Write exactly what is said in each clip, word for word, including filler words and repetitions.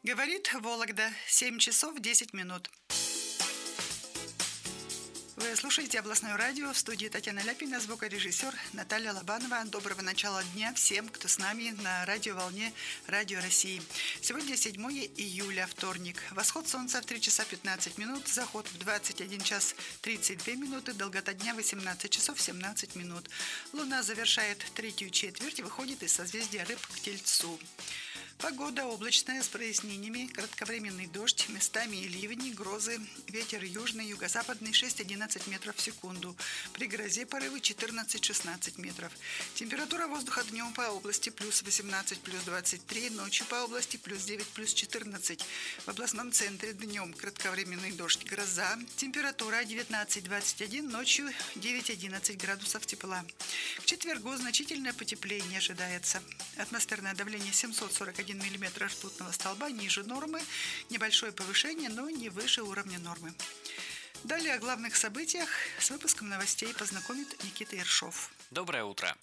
Говорит Вологда, семь часов десять минут. Вы слушаете областное радио, в студии Татьяна Ляпина, звукорежиссер Наталья Лобанова. Доброго начала дня всем, кто с нами на радиоволне Радио России. Сегодня седьмое июля, вторник. Восход солнца в три часа пятнадцать минут, заход в двадцать один час тридцать две минуты, долгота дня восемнадцать часов семнадцать минут. Луна завершает третью четверть и выходит из созвездия Рыб к Тельцу. Погода облачная с прояснениями, кратковременный дождь, местами ливни, грозы, ветер южный, юго-западный шесть-одиннадцать метров в секунду. При грозе порывы четырнадцать-шестнадцать метров. Температура воздуха днем по области плюс восемнадцать, плюс двадцать три, ночью по области плюс девять, плюс четырнадцать. В областном центре днем кратковременный дождь, гроза. Температура девятнадцать-двадцать один, ночью девять-одиннадцать градусов тепла. К четвергу значительное потепление ожидается. Атмосферное давление семьсот сорок один миллиметр ртутного столба, ниже нормы, небольшое повышение, но не выше уровня нормы. Далее о главных событиях с выпуском новостей познакомит Никита Ершов. Доброе утро!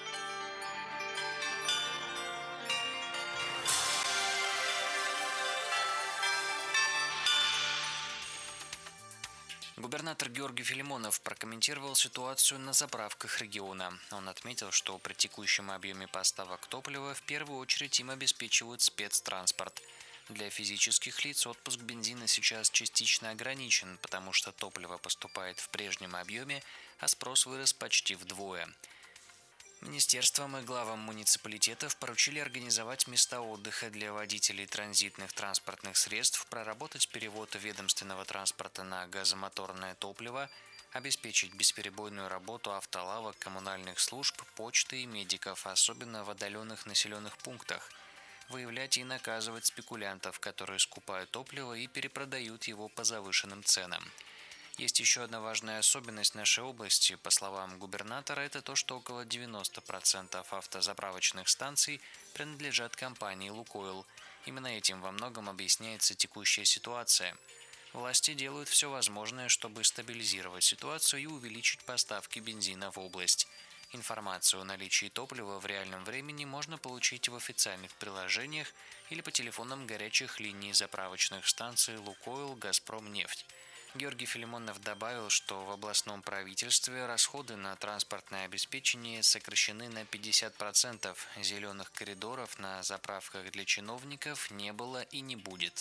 Губернатор Георгий Филимонов прокомментировал ситуацию на заправках региона. Он отметил, что при текущем объеме поставок топлива в первую очередь им обеспечивают спецтранспорт. Для физических лиц отпуск бензина сейчас частично ограничен, потому что топливо поступает в прежнем объеме, а спрос вырос почти вдвое. Министерствам и главам муниципалитетов поручили организовать места отдыха для водителей транзитных транспортных средств, проработать перевод ведомственного транспорта на газомоторное топливо, обеспечить бесперебойную работу автолавок, коммунальных служб, почты и медиков, особенно в отдаленных населенных пунктах, выявлять и наказывать спекулянтов, которые скупают топливо и перепродают его по завышенным ценам. Есть еще одна важная особенность нашей области. По словам губернатора, это то, что около девяносто процентов автозаправочных станций принадлежат компании «Лукойл». Именно этим во многом объясняется текущая ситуация. Власти делают все возможное, чтобы стабилизировать ситуацию и увеличить поставки бензина в область. Информацию о наличии топлива в реальном времени можно получить в официальных приложениях или по телефонам горячих линий заправочных станций «Лукойл», «Газпромнефть». Георгий Филимонов добавил, что в областном правительстве расходы на транспортное обеспечение сокращены на пятьдесят процентов. Зеленых коридоров на заправках для чиновников не было и не будет.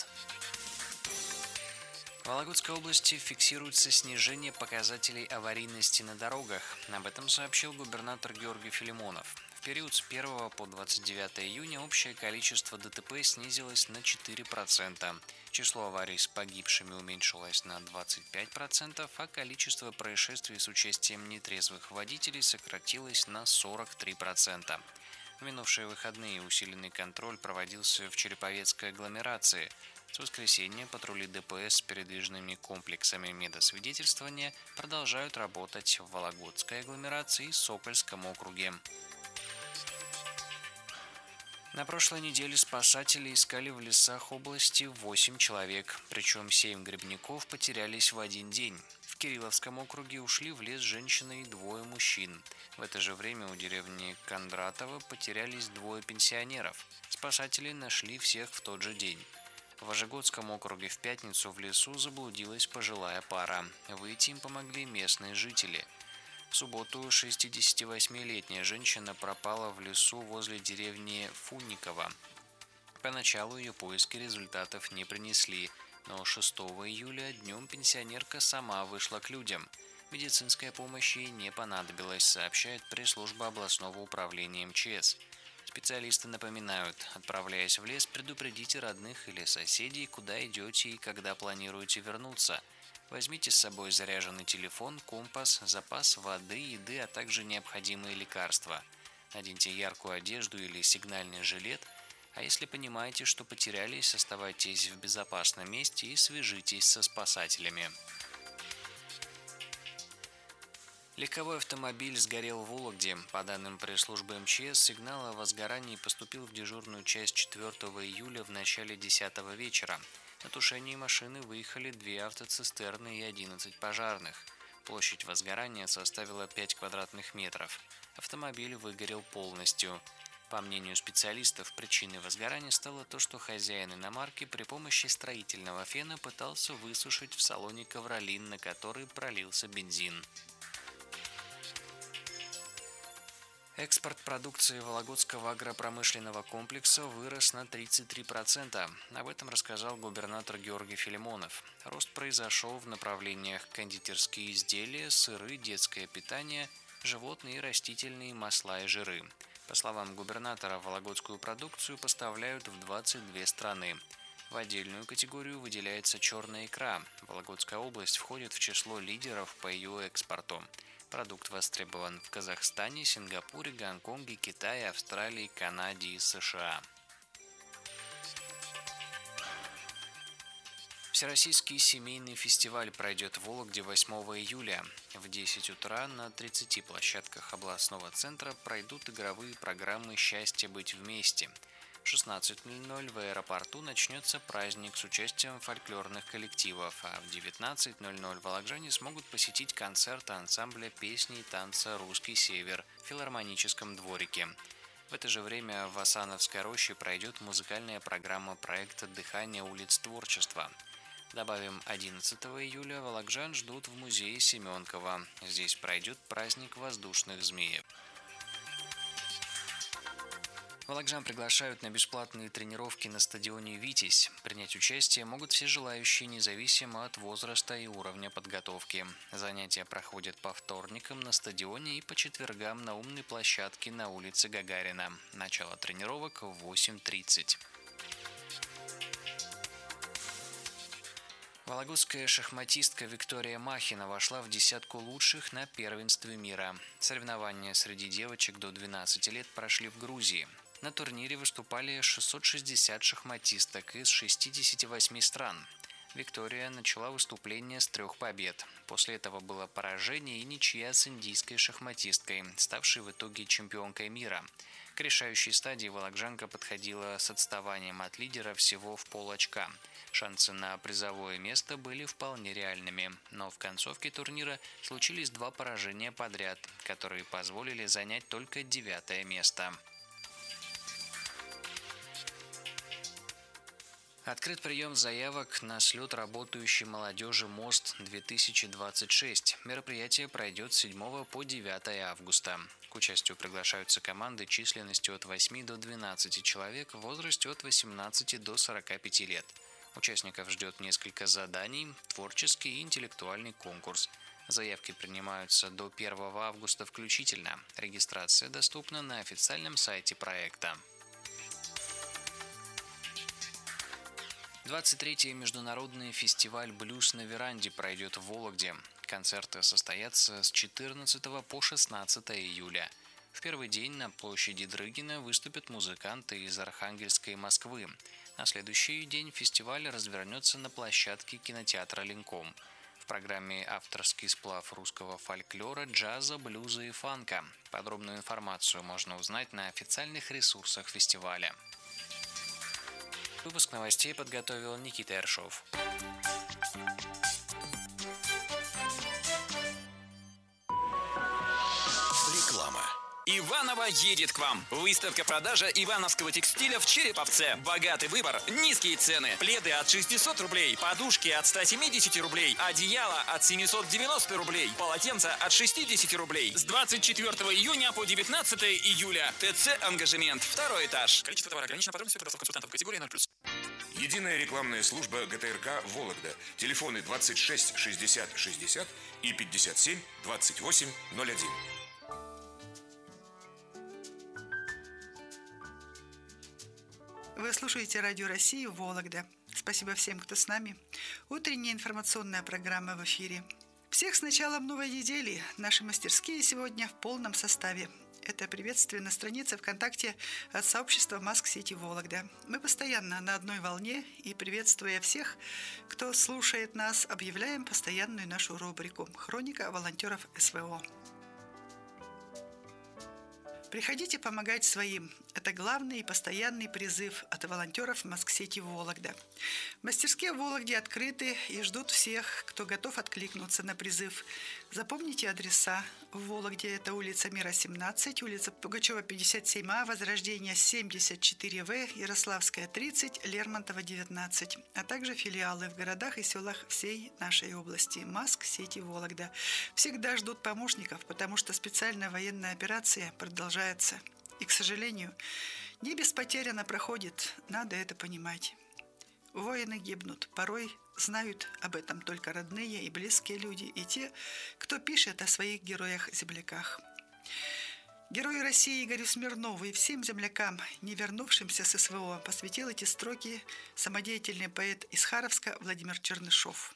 В Вологодской области фиксируется снижение показателей аварийности на дорогах. Об этом сообщил губернатор Георгий Филимонов. В период с первого по двадцать девятое июня общее количество ДТП снизилось на четыре процента. Число аварий с погибшими уменьшилось на двадцать пять процентов, а количество происшествий с участием нетрезвых водителей сократилось на сорок три процента. В минувшие выходные усиленный контроль проводился в Череповецкой агломерации. С воскресенья патрули ДПС с передвижными комплексами медосвидетельствования продолжают работать в Вологодской агломерации и Сокольском округе. На прошлой неделе спасатели искали в лесах области восемь человек, причем семь грибников потерялись в один день. В Кирилловском округе ушли в лес женщина и двое мужчин. В это же время у деревни Кондратово потерялись двое пенсионеров. Спасатели нашли всех в тот же день. В Вожегодском округе в пятницу в лесу заблудилась пожилая пара. Выйти им помогли местные жители. В субботу шестидесятивосьмилетняя женщина пропала в лесу возле деревни Фунниково. Поначалу ее поиски результатов не принесли, но шестого июля днем пенсионерка сама вышла к людям. Медицинская помощь ей не понадобилась, сообщает пресс-служба областного управления МЧС. Специалисты напоминают, отправляясь в лес, предупредите родных или соседей, куда идете и когда планируете вернуться. Возьмите с собой заряженный телефон, компас, запас воды, еды, а также необходимые лекарства. Наденьте яркую одежду или сигнальный жилет, а если понимаете, что потерялись, оставайтесь в безопасном месте и свяжитесь со спасателями. Легковой автомобиль сгорел в Вологде. По данным пресс-службы МЧС, сигнал о возгорании поступил в дежурную часть четвёртого июля в начале десятого вечера. На тушение машины выехали две автоцистерны и одиннадцать пожарных. Площадь возгорания составила пять квадратных метров. Автомобиль выгорел полностью. По мнению специалистов, причиной возгорания стало то, что хозяин иномарки при помощи строительного фена пытался высушить в салоне ковролин, на который пролился бензин. Экспорт продукции Вологодского агропромышленного комплекса вырос на тридцать три процента. Об этом рассказал губернатор Георгий Филимонов. Рост произошел в направлениях кондитерские изделия, сыры, детское питание, животные и растительные масла и жиры. По словам губернатора, вологодскую продукцию поставляют в двадцать две страны. В отдельную категорию выделяется черная икра. Вологодская область входит в число лидеров по ее экспорту. Продукт востребован в Казахстане, Сингапуре, Гонконге, Китае, Австралии, Канаде и США. Всероссийский семейный фестиваль пройдет в Вологде восьмого июля. В десять утра на тридцати площадках областного центра пройдут игровые программы «Счастье быть вместе». В шестнадцать ноль ноль в аэропорту начнется праздник с участием фольклорных коллективов, а в девятнадцать ноль ноль вологжане смогут посетить концерт ансамбля песни и танца «Русский север» в филармоническом дворике. В это же время в Асановской роще пройдет музыкальная программа проекта «Дыхание улиц творчества». Добавим, одиннадцатого июля вологжан ждут в музее Семенкова. Здесь пройдет праздник воздушных змеев. Вологжан приглашают на бесплатные тренировки на стадионе «Витязь». Принять участие могут все желающие, независимо от возраста и уровня подготовки. Занятия проходят по вторникам на стадионе и по четвергам на умной площадке на улице Гагарина. Начало тренировок в восемь тридцать. Вологодская шахматистка Виктория Махина вошла в десятку лучших на первенстве мира. Соревнования среди девочек до двенадцати лет прошли в Грузии. На турнире выступали шестьсот шестьдесят шахматисток из шестидесяти восьми стран. Виктория начала выступление с трех побед. После этого было поражение и ничья с индийской шахматисткой, ставшей в итоге чемпионкой мира. К решающей стадии вологжанка подходила с отставанием от лидера всего в полочка. Шансы на призовое место были вполне реальными, но в концовке турнира случились два поражения подряд, которые позволили занять только девятое место. Открыт прием заявок на слет работающей молодежи «Мост-две тысячи двадцать шесть». Мероприятие пройдет с седьмого по девятое августа. К участию приглашаются команды численностью от восьми до двенадцати человек в возрасте от восемнадцати до сорока пяти лет. Участников ждет несколько заданий, творческий и интеллектуальный конкурс. Заявки принимаются до первого августа включительно. Регистрация доступна на официальном сайте проекта. двадцать третий международный фестиваль «Блюз на веранде» пройдет в Вологде. Концерты состоятся с четырнадцатого по шестнадцатое июля. В первый день на площади Дрыгина выступят музыканты из Архангельска и Москвы. На следующий день фестиваль развернется на площадке кинотеатра «Ленком». В программе авторский сплав русского фольклора, джаза, блюза и фанка. Подробную информацию можно узнать на официальных ресурсах фестиваля. Выпуск новостей подготовил Никита Ершов. Реклама. Иваново едет к вам. Выставка-продажа ивановского текстиля в Череповце. Богатый выбор, низкие цены. Пледы от шестисот рублей, подушки от ста семидесяти рублей, одеяло от семисот девяноста рублей, полотенца от шестидесяти рублей. С двадцать четвёртого июня по девятнадцатое июля. ТЦ «Ангажемент», второй этаж. Количество товара ограничено, подробности предоставь консультантов категории ноль плюс. Единая рекламная служба ГТРК «Вологда». Телефоны двадцать шесть шестьдесят шестьдесят и пятьдесят семь двадцать восемь ноль один. Вы слушаете Радио России «Вологда». Спасибо всем, кто с нами. Утренняя информационная программа в эфире. Всех с началом новой недели. Наши мастерские сегодня в полном составе. Это приветствие на странице ВКонтакте от сообщества Маск-Сити Вологда. Мы постоянно на одной волне и, приветствуя всех, кто слушает нас, объявляем постоянную нашу рубрику «Хроника волонтеров СВО». Приходите помогать своим. Это главный и постоянный призыв от волонтеров Москсети Вологда. Мастерские в Вологде открыты и ждут всех, кто готов откликнуться на призыв. Запомните адреса. В Вологде это улица Мира, семнадцать, улица Пугачева, пятьдесят семь А, Возрождения, семьдесят четыре В, Ярославская, тридцать, Лермонтова, девятнадцать, а также филиалы в городах и селах всей нашей области. Москсети Вологда. Всегда ждут помощников, потому что специальная военная операция продолжается. И, к сожалению, не без потерь она проходит, надо это понимать. Воины гибнут, порой знают об этом только родные и близкие люди, и те, кто пишет о своих героях-земляках. Герою России Игорю Смирнову и всем землякам, не вернувшимся с СВО, посвятил эти строки самодеятельный поэт из Харовска Владимир Чернышов.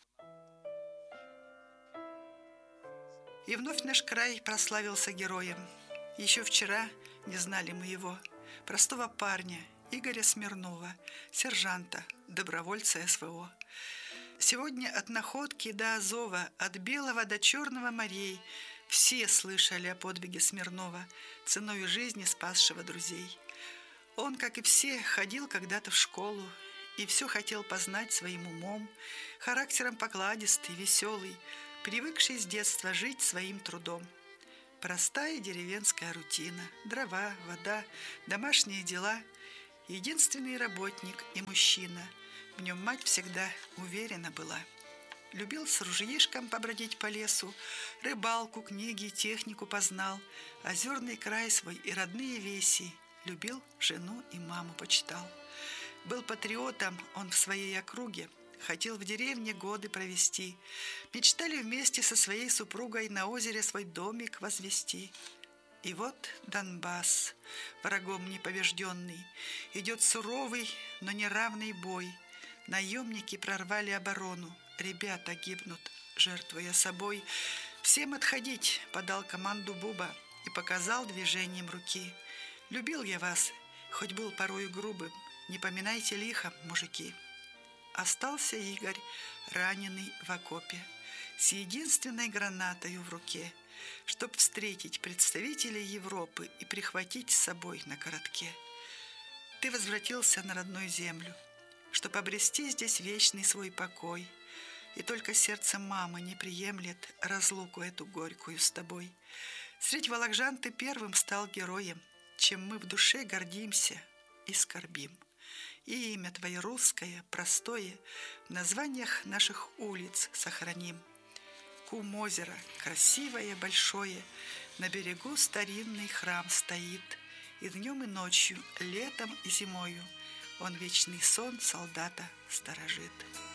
И вновь наш край прославился героем. Еще вчера не знали мы его, простого парня Игоря Смирнова, сержанта, добровольца СВО. Сегодня от Находки до Азова, от Белого до Черного морей все слышали о подвиге Смирнова, ценою жизни спасшего друзей. Он, как и все, ходил когда-то в школу и все хотел познать своим умом, характером покладистый, веселый, привыкший с детства жить своим трудом. Простая деревенская рутина, дрова, вода, домашние дела. Единственный работник и мужчина. В нем мать всегда уверена была. Любил с ружьишком побродить по лесу, рыбалку, книги, технику познал, озерный край свой и родные веси. Любил жену и маму почитал. Был патриотом он в своей округе, хотел в деревне годы провести. Мечтали вместе со своей супругой на озере свой домик возвести. И вот Донбасс, врагом непобежденный, идет суровый, но неравный бой. Наемники прорвали оборону, ребята гибнут, жертвуя собой. Всем отходить, подал команду Буба и показал движением руки. Любил я вас, хоть был порою грубым, не поминайте лихо, мужики. Остался Игорь, раненый в окопе, с единственной гранатою в руке, чтоб встретить представителей Европы и прихватить с собой на коротке. Ты возвратился на родную землю, чтоб обрести здесь вечный свой покой, и только сердце мамы не приемлет разлуку эту горькую с тобой. Средь волокжан ты первым стал героем, чем мы в душе гордимся и скорбим. И имя твое русское, простое, в названиях наших улиц сохраним. Кум озера, красивое, большое, на берегу старинный храм стоит, и днем и ночью, летом и зимою он вечный сон солдата сторожит.